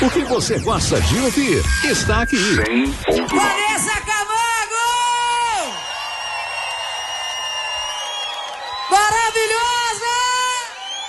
O que você gosta de ouvir está aqui. 100.9. Vanessa